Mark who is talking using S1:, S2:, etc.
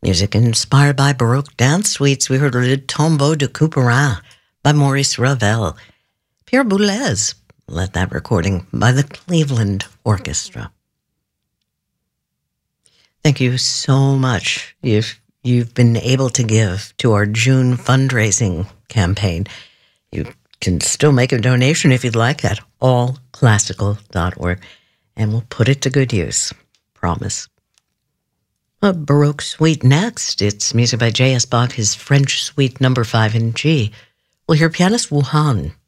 S1: Music inspired by Baroque dance suites. We heard Le Tombeau de Couperin by Maurice Ravel. Pierre Boulez led that recording by the Cleveland Orchestra. Thank you so much if you've been able to give to our June fundraising campaign. You can still make a donation if you'd like at allclassical.org, and we'll put it to good use. Promise. A Baroque suite next. It's music by J.S. Bach, his French Suite No. 5 in G. We'll hear pianist Wu Han